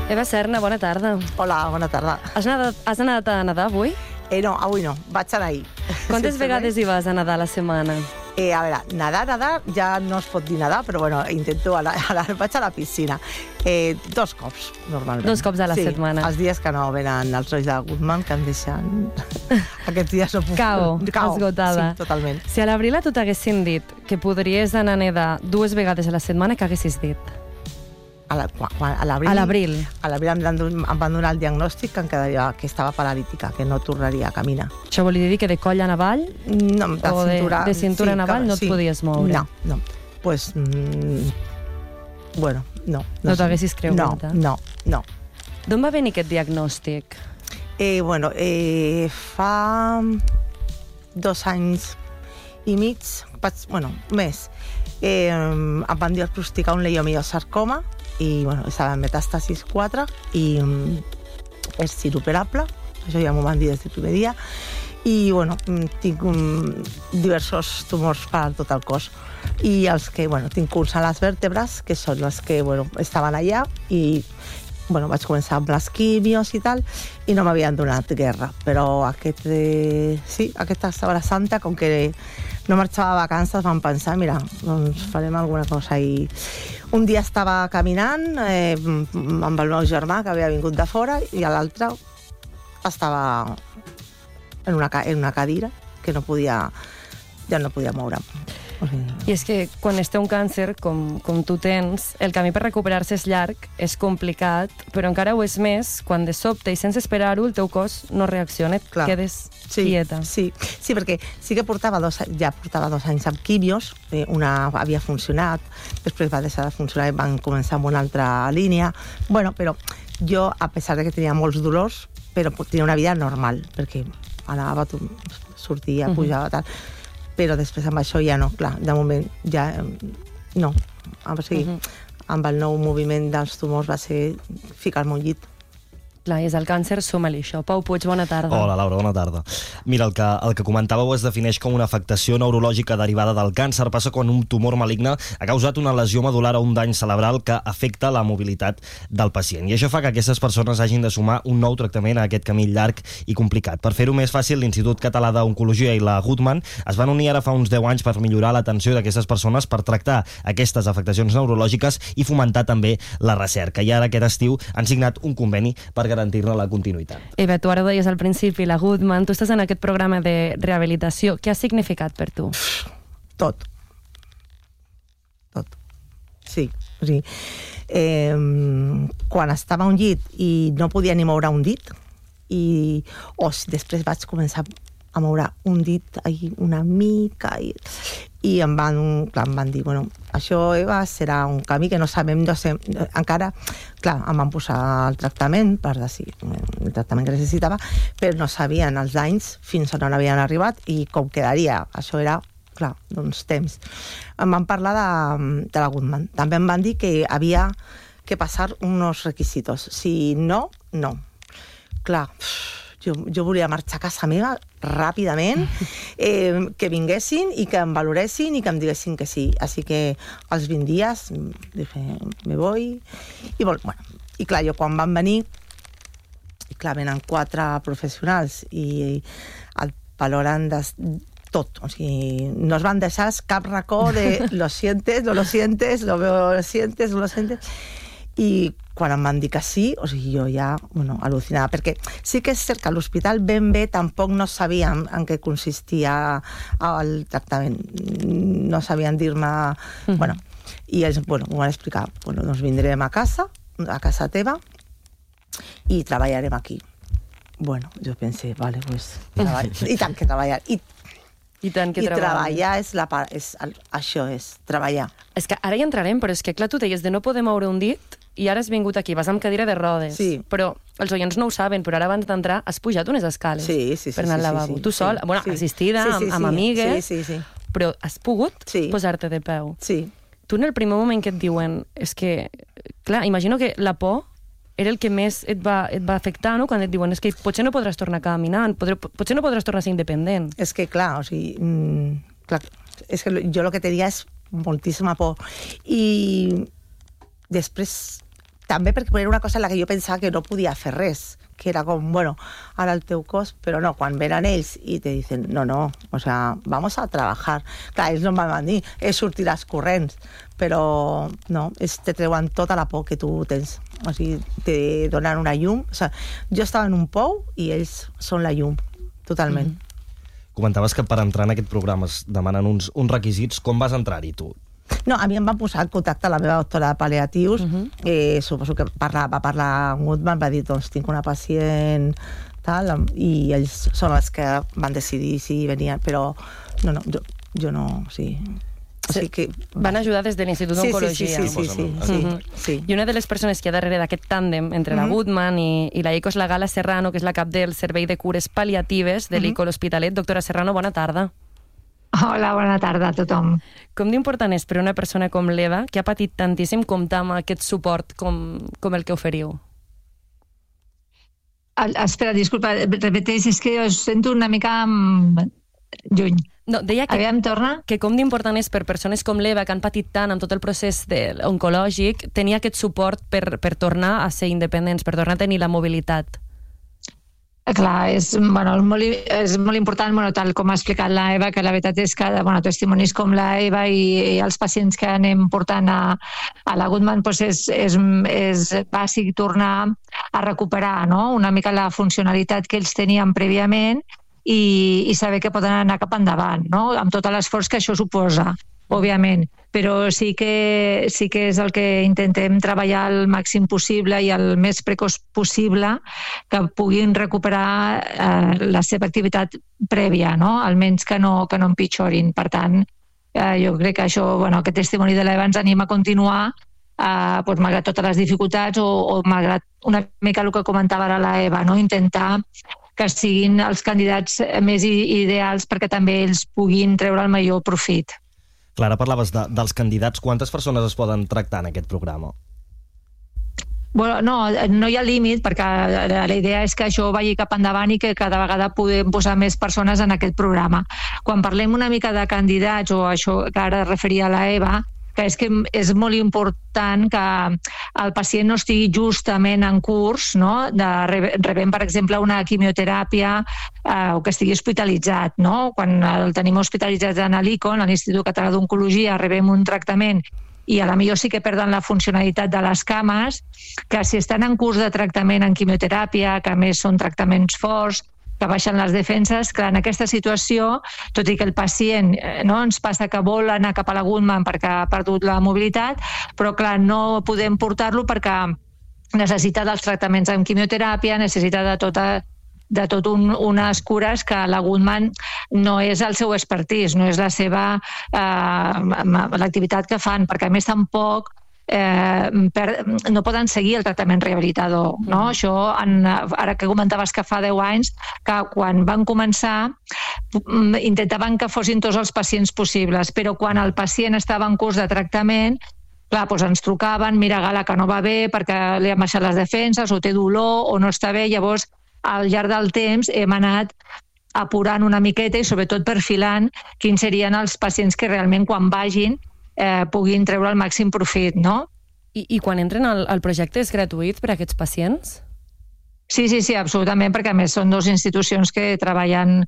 Eva Serna, bona tarda. Hola, bona tarda. Has anat a nedar avui? No, avui no, vaig anar ahir. Quantes vegades hi vas a nedar a la setmana? A veure, nedar, ja no es pot dir nedar, però bueno, intento vaig a la piscina. 2 cops, normalment. 2 cops a la setmana. Els dies que no venen els nois de Goodman, que em deixen... Aquests dies no puc... Cau, esgotada. Sí, totalment. Si a l'abril a tu t'haguessin dit que podries anar a nedar 2 vegades a la setmana, què haguessis dit? A l'abril. A l'abril. A l'abril em van donar el diagnòstic que em quedaria, que estava paralítica, que no tornaria a caminar. Això volia dir que de coll en avall? No, de cintura en avall no et podies moure? No. Pues, bueno, no. No t'haguessis cregut? No. D'on va venir aquest diagnòstic? Fa 2 anys i mig, més, em van diagnosticar un leiomiosarcoma i estava en metàstasis 4 i és inoperable, això ja m'ho van dir des del primer dia, i tinc diversos tumors per tot el cos i els que, tinc uns a les vèrtebres, que són els que, estaven allà i vaig començar amb les quimios i tal, i no m'havien donat guerra, però aquesta Setmana Santa, com que no marxava a vacances, vam pensar, mira, doncs farem alguna cosa. I un dia estava caminant amb el meu germà, que havia vingut de fora, i l'altre estava en una cadira que ja no podia moure'm. I és que quan es té un càncer, com tu tens, el camí per recuperar-se és llarg, és complicat, però encara ho és més quan de sobte i sense esperar-ho el teu cos no reacciona, et quedes quieta. Sí, perquè sí que portava 2 anys amb quimios, una havia funcionat, després va deixar de funcionar i van començar amb una altra línia. Però jo, a pesar de que tenia molts dolors, però tenia una vida normal, perquè anava, sortia, pujava, tal. Però després amb això ja no, clar, de moment ja no. O sigui, amb el nou moviment dels tumors va ser ficar-me un llit. Clar, és el càncer, suma-li això. Pau Puig, bona tarda. Hola, Laura, bona tarda. Mira, el que comentàveu es defineix com una afectació neurològica derivada del càncer. Passa quan un tumor maligne ha causat una lesió medular o un dany cerebral que afecta la mobilitat del pacient. I això fa que aquestes persones hagin de sumar un nou tractament a aquest camí llarg i complicat. Per fer-ho més fàcil, l'Institut Català d'Oncologia i la Goodman es van unir ara fa uns 10 anys per millorar l'atenció d'aquestes persones, per tractar aquestes afectacions neurològiques i fomentar també la recerca. I ara aquest estiu han signat un conveni per garantir-ne la continuïtat. Eva, tu ara ho deies al principi, la Goodman, tu estàs en aquest programa de rehabilitació. Què ha significat per tu? Tot. Sí. Quan estava a un llit i no podia ni moure un dit, després vaig començar a moure un dit una mica i em van dir, això, Eva, serà un camí que no sabem, encara, clar, em van posar el tractament per decidir el tractament que necessitava, però no sabien els danys fins on havien arribat i com quedaria. Això era, clar, temps. Em van parlar de la Goodman. També em van dir que havia que passar uns requisitos. Si no, no. Clar, jo volia marxar a casa meva ràpidament, que vinguessin i que em valoressin i que em diguessin que sí. Així que als 20 dies dije, me voy. I clar, jo quan van venir, venen 4 professionals i et valoren tot. O sigui, no es van deixar cap racó de lo sientes, no lo sientes, lo sientes, no lo sientes. I quan em van dir que sí, o sigui, jo ja, al·lucinava, perquè sí que és cert que a l'hospital ben bé tampoc no sabien en què consistia el tractament. No sabien dir-me... I ells m'ho van explicar. Doncs vindrem a casa teva, i treballarem aquí. Jo pensé, vale, pues... I tant que treballar. I tant que treballar això és treballar. És que ara hi entrarem, però és que clar, tu deies de no poder moure un dit i ara has vingut aquí, vas amb cadira de rodes. Sí. Però els oients no ho saben, però ara abans d'entrar has pujat unes escales per anar al lavabo. Tu sol, assistida, amb amigues, però has pogut posar-te de peu. Sí. Tu en el primer moment que et diuen, és que, clar, imagino que la por era el que més et va afectar, no? Quan et diuen, és que potser no podràs tornar caminant, potser no podràs tornar a ser independent. És que, clar, o sigui, és que jo el que tenia és moltíssima por. I després també perquè era una cosa en la que jo pensava que no podia fer res, que era com, bueno, ara el teu cos, però no, quan venen ells i te dicen, no, o sea, vamos a trabajar. Clar, ells no em van dir, sortir als corrents, però no, te treuen tota la por que tu tens. O sigui, te donen una llum. O sea, jo estava en un pou i ells són la llum, totalment. Comentaves que per entrar en aquest programa es demanen uns requisits. Com vas entrar-hi, tu? No, a mi em van posar en contacte la meva doctora de pal·liatius, suposo que va parlar amb Goodman, va dir, doncs tinc una pacient tal, i ells són els que van decidir si venien, però no, jo no, sí. O sigui que van ajudar des de l'Institut d'Oncologia. Sí. I una de les persones que hi ha darrere d'aquest tàndem entre la Goodman i la ICO és la Gala Serrano, que és la cap del Servei de Cures Pal·liatives de l'ICO L'Hospitalet. Doctora Serrano, bona tarda. Hola, bona tarda a tothom. Com d'important és per una persona com l'Eva, que ha patit tantíssim, comptar amb aquest suport com el que oferiu? Espera, disculpa, repeteix, és que us sento una mica lluny. No, deia que, aviam, torna. Que com d'important és per persones com l'Eva, que han patit tant amb tot el procés oncològic, tenir aquest suport per tornar a ser independents, per tornar a tenir la mobilitat. Clar, és molt important, tal com ha explicat la Eva, que la veritat és que testimonis com la Eva i els pacients que anem portant a la Goodman és bàsic tornar a recuperar una mica la funcionalitat que ells tenien prèviament i saber que poden anar cap endavant, amb tot l'esforç que això suposa, òbviament. Però sí que és el que intentem treballar el màxim possible i el més precoç possible, que puguin recuperar la seva activitat prèvia, almenys que no empitjorin. Per tant, jo crec que això, aquest testimoni de l'Eva ens anima a continuar, malgrat totes les dificultats o malgrat una mica el que comentava ara la Eva, intentar que siguin els candidats més ideals perquè també ells puguin treure el major profit. Clara, parlaves dels candidats. Quantes persones es poden tractar en aquest programa? No hi ha límit, perquè la idea és que això vagi cap endavant i que cada vegada podem posar més persones en aquest programa. Quan parlem una mica de candidats, o això que ara referia la Eva, que és molt important que el pacient no estigui justament en curs, rebent, per exemple, una quimioteràpia o que estigui hospitalitzat. Quan el tenim hospitalitzat a l'ICO, a l'Institut Català d'Oncologia, rebem un tractament i a la millor sí que perden la funcionalitat de les cames, que si estan en curs de tractament en quimioteràpia, que a més són tractaments forts, que baixen les defenses, clar, en aquesta situació, tot i que el pacient ens passa que vol anar cap a la Goodman perquè ha perdut la mobilitat, però clar, no podem portar-lo perquè necessita dels tractaments amb quimioteràpia, necessita de tot unes cures que la Goodman no és el seu expertís, no és la seva l'activitat que fan, perquè a més tampoc no poden seguir el tractament rehabilitador. Això, ara que comentaves que fa 10 anys, que quan van començar intentaven que fossin tots els pacients possibles, però quan el pacient estava en curs de tractament, clar, ens trucaven, mira, Gala, que no va bé perquè li han baixat les defenses, o té dolor, o no està bé. Llavors, al llarg del temps hem anat apurant una miqueta i sobretot perfilant quins serien els pacients que realment quan vagin puguin treure el màxim profit, I quan entren al projecte és gratuït per a aquests pacients? Sí, absolutament, perquè a més són dues institucions que treballen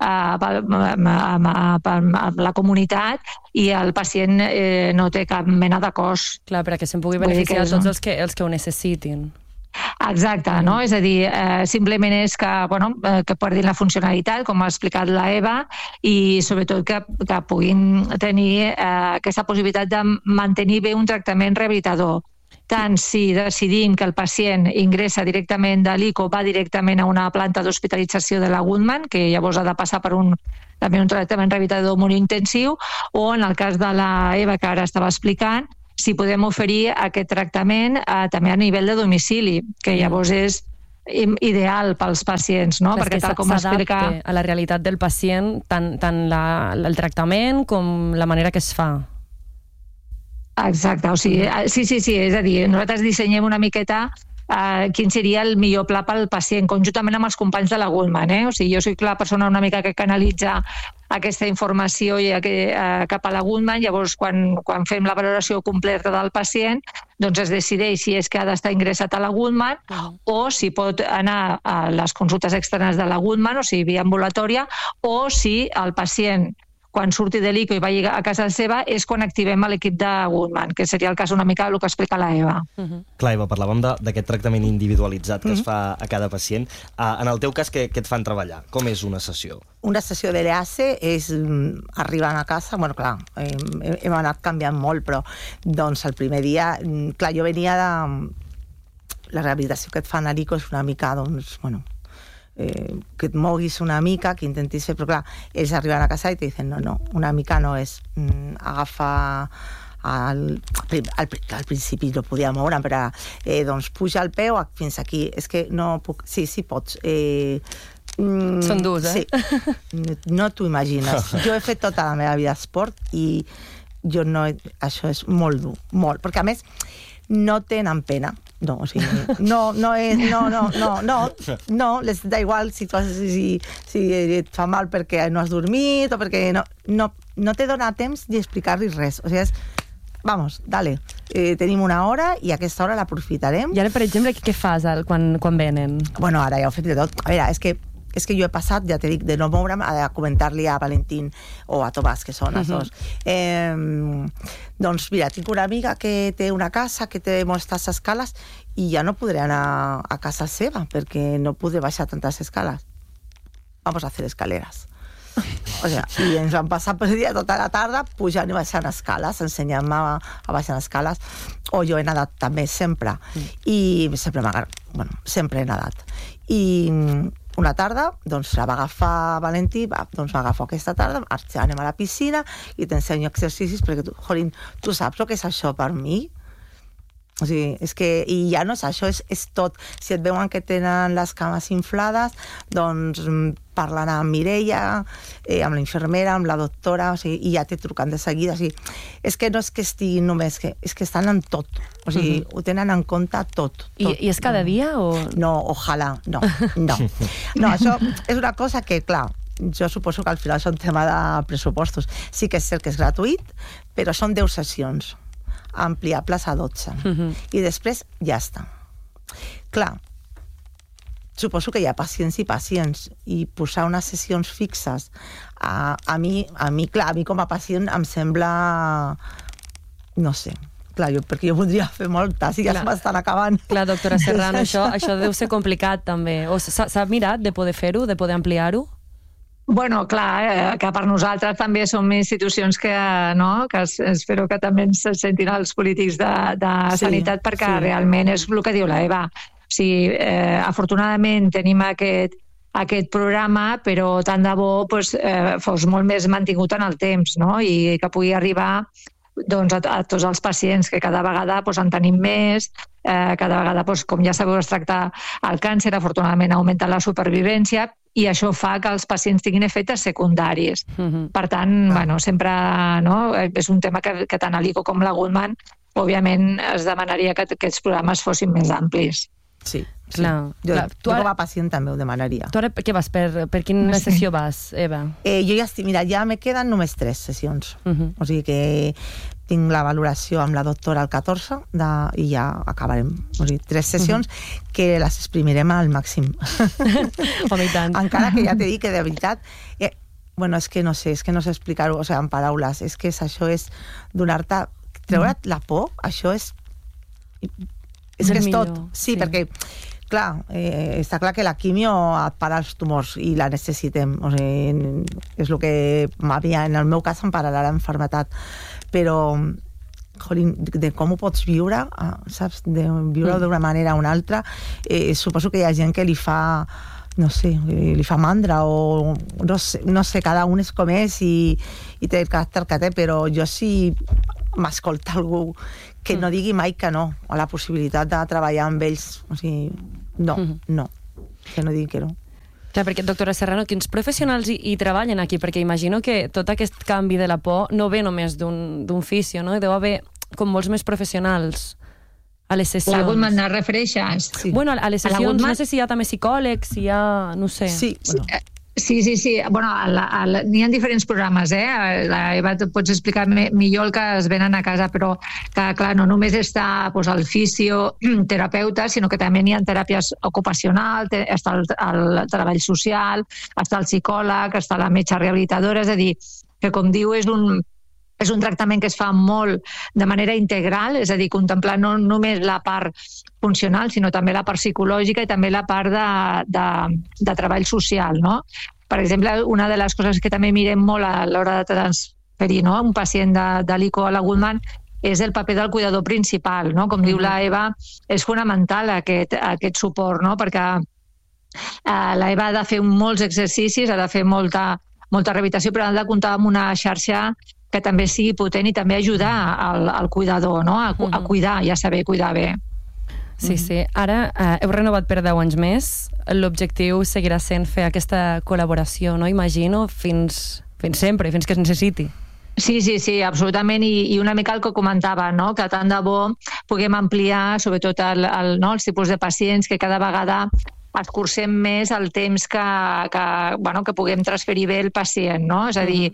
amb la comunitat i el pacient no té cap mena de cost. Clar, perquè se'n pugui beneficiar tots els que ho necessitin. Exacte, és a dir, simplement és que perdin la funcionalitat, com ha explicat la Eva, i sobretot que puguin tenir aquesta possibilitat de mantenir bé un tractament rehabilitador. Tant si decidim que el pacient ingressa directament de l'ICO, va directament a una planta d'hospitalització de la Goodman, que llavors ha de passar per també un tractament rehabilitador molt intensiu, o en el cas de la Eva, que ara estava explicant, si podem oferir aquest tractament també a nivell de domicili, que llavors és ideal pels pacients, perquè tal com s'adapta a la realitat del pacient, tant el tractament com la manera que es fa. Exacte, o sigui, sí, és a dir, nosaltres dissenyem una miqueta quin seria el millor pla pel pacient, conjuntament amb els companys de la Goodman. O sigui, jo soc la persona una mica que canalitza aquesta informació cap a la Goodman, llavors quan fem la valoració completa del pacient, doncs es decideix si és que ha d'estar ingressat a la Goodman o si pot anar a les consultes externes de la Goodman, o sigui, via ambulatòria, o si el pacient quan surti de l'ICO i vagi a casa seva és quan activem l'equip de Goodman, que seria el cas una mica el que explica la Eva. Clar, Eva, parlàvem d'aquest tractament individualitzat que es fa a cada pacient. En el teu cas, què et fan treballar? Com és una sessió? Una sessió de l'EACE és arribant a casa, bueno, clar, hem anat canviant molt, però doncs el primer dia, clar, jo venia de... La rehabilitació que et fan a l'ICO és una mica, doncs, bueno, que et moguis una mica, que intentis fer, però clar, ells arriben a casa i te dicen no, una mica no és agafa al principi no podia moure, però doncs puja el peu fins aquí, és que no puc, sí pots, són durs, sí, no t'ho imagines. Jo he fet tota la meva vida esport i jo no, això és molt dur, molt, perquè a més no tenen pena. No, o sigui, no, les da igual si et fa mal perquè no has dormit o perquè no te dona temps d'explicar-li res. O sigui, vamos, dale, tenim una hora i aquesta hora l'aprofitarem. I ara, per exemple, què fas quan venen? Bueno, ara ja ho he fet de tot. A veure, és que jo he passat, ja t'he dit, de no moure'm a comentar-li a Valentín o a Tomàs, que són els dos. Doncs mira, tinc una amiga que té una casa, que té moltes escales, i ja no podré anar a casa seva, perquè no podré baixar tantes escales. Vamos a hacer escaleras. O sea, i ens vam passar per dia tota la tarda pujant i baixant escales, ensenyant-me a baixar escales, o jo he nadat també sempre, i sempre he nadat. I una tarda, doncs la va agafar Valentí, doncs m'agafo aquesta tarda, anem a la piscina i t'ensenyo exercicis, perquè tu saps el que és això per mi? O sigui, és que, i ja no és això, és tot. Si et veuen que tenen les cames inflades, doncs parlen amb Mireia, amb la infermera, amb la doctora, o sigui, i ja te truquen de seguida. O sigui, és que no és que estiguin només, és que estan en tot. O sigui, ho tenen en compte tot. I és cada dia o...? No, ojalà, no. No, això és una cosa que, clar, jo suposo que al final és un tema de pressupostos. Sí que és cert que és gratuït, però són 10 sessions. Ampliables a 12. I després ja està. Clar, suposo que hi ha pacients i pacients, i posar unes sessions fixes a mi com a pacient em sembla, no sé, clar, perquè jo voldria fer moltes i ja se m'estan acabant. Clar, doctora Serrano, això deu ser complicat també. S'ha mirat de poder fer-ho, de poder ampliar-ho? Bueno, clar, que per nosaltres també som institucions que espero que també ens sentin els polítics de sanitat, perquè realment és el que diu la Eva. O sigui, afortunadament tenim aquest programa, però tant de bo fos molt més mantingut en el temps, no? I que pugui arribar doncs, a tots els pacients, que cada vegada en tenim més, cada vegada, com ja sabeu, es tracta el càncer, afortunadament augmenta la supervivència, i això fa que els pacients tinguin efectes secundaris. Per tant, sempre és un tema que tant a l'ICO com la Goodman, òbviament, es demanaria que aquests programes fossin més amplis. Sí. Clar. Jo com a pacient també ho demanaria. Tu ara què vas? Per quina sessió vas, Eva? Jo ja estic, mira, ja me queden només 3 sessions. O sigui que tinc la valoració amb la doctora el 14 i ja acabarem. O sigui, 3 sessions que les exprimirem al màxim. Home, i tant. Encara que ja t'he dit que de veritat... Bueno, és que no sé explicar-ho, o sigui, en paraules. És que això és donar-te... Treure't la por, això és... És que és tot. Sí, perquè... Clar, està clar que la quimio et para els tumors i la necessitem. O sigui, és el que m'havia, en el meu cas, em pararà l'enfermetat. Però, de com ho pots viure, saps? De viure d'una manera o una altra, suposo que hi ha gent que li fa, no sé, li fa mandra o no sé, cada un és com és i té el caràcter que té, però jo sí m'escolta algú que no digui mai que no a la possibilitat de treballar amb ells. O sigui, no, que no digui que no. Clar, perquè, doctora Serrano, quins professionals hi treballen aquí? Perquè imagino que tot aquest canvi de la por no ve només d'un fisio, no? Deu haver com molts més professionals A les sessions. La Goodman et refereixes? Sí. Bueno, a les sessions, no sé si hi ha també psicòlegs, si hi ha... no sé. Sí, bueno. Sí. Bueno, n'hi ha diferents programes, La Eva et pots explicar millor el que es venen a casa, però que, clar, no només està el fisioterapeuta, sinó que també n'hi ha teràpies ocupacionals, està el treball social, està el psicòleg, està la metge rehabilitadora, és a dir, que com diu és un tractament que es fa molt de manera integral, és a dir, contemplar no només la part funcional, sinó també la part psicològica i també la part de treball social, no? Per exemple, una de les coses que també mirem molt a l'hora de transferir un pacient de l'ICO a la Goodman és el paper del cuidador principal, no? Com diu la Eva, és fonamental aquest suport, no? Perquè la Eva ha de fer molts exercicis, ha de fer molta rehabilitació, però ha de comptar amb una xarxa que també sigui potent i també ajudar al cuidador, no? A cuidar i a saber cuidar bé. Sí. Ara heu renovat per 10 anys més. L'objectiu seguirà sent fer aquesta col·laboració, no? Imagino, fins sempre, fins que es necessiti. Sí, absolutament, i una mica el que comentava, no? Que tant de bo puguem ampliar, sobretot els tipus de pacients, que cada vegada escurcem més el temps que puguem transferir bé el pacient, no? És a dir,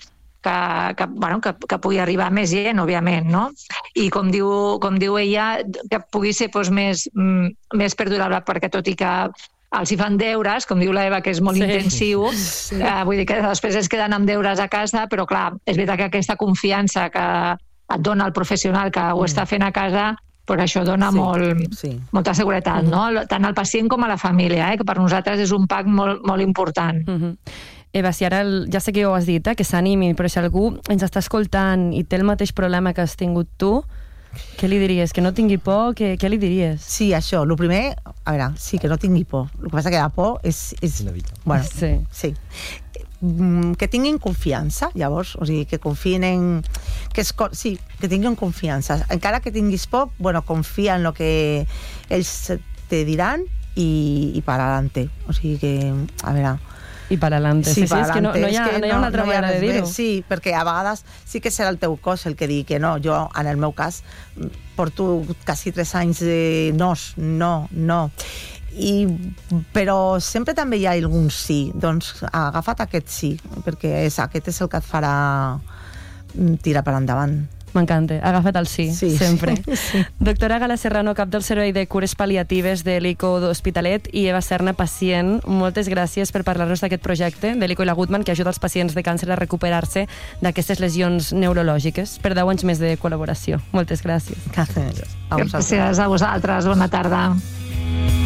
que pugui arribar més gent, òbviament, no? I com diu ella, que pugui ser més perdurable, perquè tot i que els hi fan deures, com diu la Eva, que és molt intensiu, vull dir que després es queden amb deures a casa, però clar, és veritat que aquesta confiança que et dona el professional que ho està fent a casa, però això dona molta seguretat, no? Tant al pacient com a la família, que per nosaltres és un pack molt important. Eva, si ara, ja sé que ho has dit, que s'animi, però si algú ens està escoltant i té el mateix problema que has tingut tu, què li diries? Que no tingui por? Què li diries? Sí, això. El primer, a veure, sí, que no tingui por. El que passa que la por és bueno, sí. Que tinguin confiança, llavors, o sigui, que confiïn en... que tinguin confiança. Encara que tinguis por, bueno, confia en lo que ells te diran i para adelante. O sigui que, a veure... I per adelante. Sí, és que no hi ha una altra manera de dir-ho. Sí, perquè a vegades sí que serà el teu cos el que digui que no. Jo, en el meu cas, porto quasi 3 anys de no. Però sempre també hi ha algun sí. Doncs agafa't aquest sí, perquè aquest és el que et farà tirar per endavant. M'encanta, agafa't el sí, sempre. Sí. Doctora Gala Serrano, cap del Servei de Cures Pal·liatives de l'ICO d'Hospitalet, i Eva Serna, pacient, moltes gràcies per parlar-nos d'aquest projecte de l'ICO i la Goodman, que ajuda els pacients de càncer a recuperar-se d'aquestes lesions neurològiques. Per 10 anys més de col·laboració. Moltes gràcies. Gràcies a vosaltres. Bona tarda.